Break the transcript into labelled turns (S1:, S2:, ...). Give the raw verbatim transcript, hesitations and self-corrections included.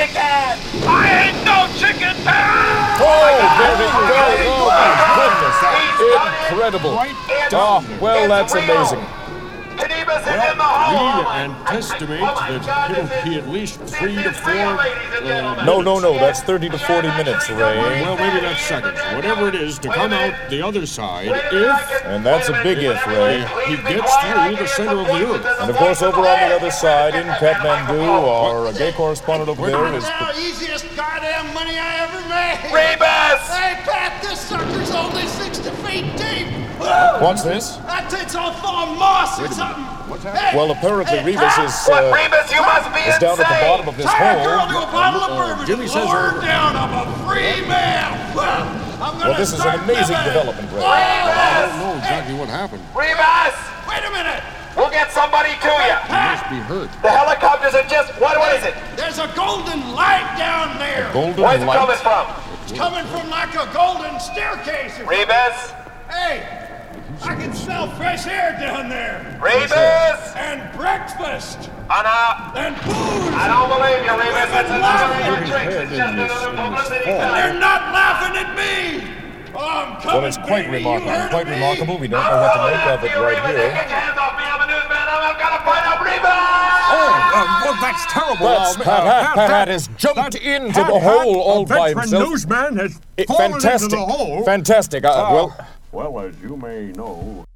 S1: chicken! I ain't no chicken, Pat!
S2: Oh, there he goes! Oh, my goodness! Incredible! Oh, well, that's amazing.
S1: Well,
S3: We anticipate that it'll be at least three to four. Uh,
S2: No, no, no, that's thirty to forty minutes, Ray.
S3: Well, maybe that's seconds. Whatever it is, to come out the other side if
S2: And that's a big if, Ray.
S3: he gets through the center of the earth.
S2: And of course, over on the other side in Kathmandu, our gay correspondent over there is.
S4: Now, easiest goddamn money I ever made.
S1: Rebus!
S4: Hey, Pat, this sucker's only sixty feet deep.
S2: What's this?
S4: That it's all full of moss or something. Hey,
S2: Well, apparently
S4: hey,
S2: Rebus is,
S1: What,
S2: uh,
S1: Rebus, you must be
S2: is down at the bottom of this
S4: tie a girl
S2: hole.
S4: to a bottle of bourbon.
S3: Jimmy
S4: and
S3: says
S4: lower her
S3: we're-
S4: down. I'm a free man. Well, I'm gonna
S2: Well, this is an
S4: start
S2: amazing
S4: living.
S2: development, Ray.
S3: I
S4: Rebus!
S3: don't know exactly what happened.
S1: Rebus!
S4: Wait a minute.
S1: We'll get somebody to you.
S3: He must be hurt.
S1: The helicopters are just, what, what is it?
S4: There's a golden light down there.
S2: Golden
S1: Where's it coming
S2: light.
S1: from?
S4: It's coming from like a golden staircase. or-
S1: Rebus?
S4: Hey, I can smell fresh air down there.
S1: Rebus!
S4: And breakfast.
S1: Anna!
S4: And booze.
S1: I don't believe you, Rebus. It's
S4: Women
S1: another
S4: laughing.
S1: of your tricks. It's just another publicity
S4: And
S1: stunt.
S4: they're not laughing at me. Oh, I'm coming,
S2: Well, it's quite
S4: baby.
S2: remarkable.
S4: You heard
S2: Quite
S4: of me?
S2: remarkable. We don't know what to make of it right
S1: Rebus,
S2: here.
S1: get your hands off me. I'm a newsman. I'm gonna find out Rebus!
S3: Oh, uh, well, that's terrible.
S2: That's
S3: Uh,
S2: Pat
S3: uh,
S2: Hat. Pat Hat
S3: that-
S2: has jumped
S3: that
S2: into
S3: Pat
S2: the
S3: Hat,
S2: hole all
S3: a
S2: by
S3: veteran
S2: himself.
S3: newsman has
S2: It-
S3: fallen
S2: fantastic.
S3: into the hole.
S2: Fantastic. Uh,
S3: Uh,
S2: well,
S3: Well, as you may know,